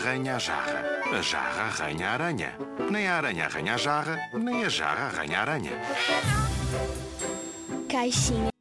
arranha a jarra arranha a aranha. Nem a aranha arranha a jarra, nem a jarra arranha a aranha. Caixinha